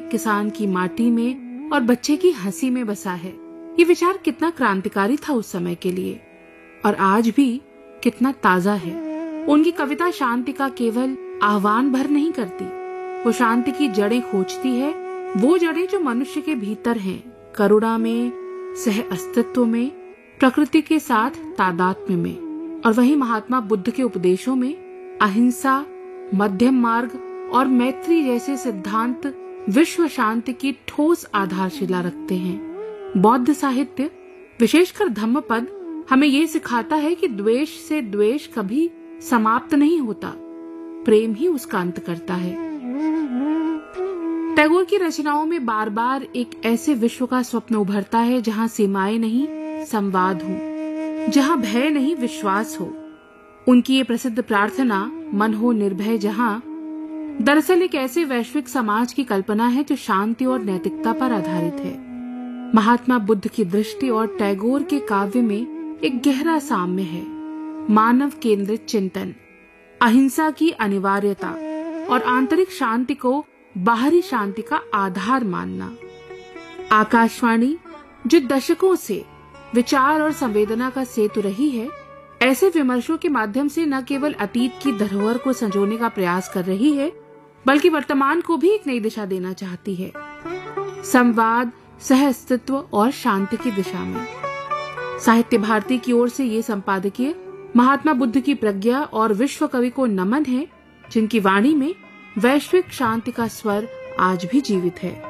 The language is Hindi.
किसान की माटी में और बच्चे की हंसी में बसा है। ये विचार कितना क्रांतिकारी था उस समय के लिए और आज भी कितना ताजा है। उनकी कविता शांति का केवल आह्वान भर नहीं करती, वो शांति की जड़ें खोजती है, वो जड़ें जो मनुष्य के भीतर हैं, करुणा में, सह अस्तित्व में, प्रकृति के साथ तादात्म्य में। और वही महात्मा बुद्ध के उपदेशों में अहिंसा, मध्यम मार्ग और मैत्री जैसे सिद्धांत विश्व शांति की ठोस आधारशिला रखते हैं। बौद्ध साहित्य, विशेषकर धम्मपद, हमें ये सिखाता है कि द्वेष से द्वेष कभी समाप्त नहीं होता, प्रेम ही उसका अंत करता है। टैगोर की रचनाओं में बार बार एक ऐसे विश्व का स्वप्न उभरता है जहां सीमाएं नहीं, संवाद हो, जहां भय नहीं, विश्वास हो। उनकी ये प्रसिद्ध प्रार्थना, मन हो निर्भय जहां, दरअसल एक ऐसे वैश्विक समाज की कल्पना है जो शांति और नैतिकता पर आधारित है। महात्मा बुद्ध की दृष्टि और टैगोर के काव्य में एक गहरा साम्य है। मानव केंद्रित चिंतन, अहिंसा की अनिवार्यता और आंतरिक शांति को बाहरी शांति का आधार मानना। आकाशवाणी, जो दशकों से विचार और संवेदना का सेतु रही है, ऐसे विमर्शों के माध्यम से न केवल अतीत की धरोहर को संजोने का प्रयास कर रही है, बल्कि वर्तमान को भी एक नई दिशा देना चाहती है, संवाद, सह अस्तित्व और शांति की दिशा में। साहित्य भारती की ओर से ये संपादकीय महात्मा बुद्ध की प्रज्ञा और विश्व कवि को नमन है, जिनकी वाणी में वैश्विक शांति का स्वर आज भी जीवित है।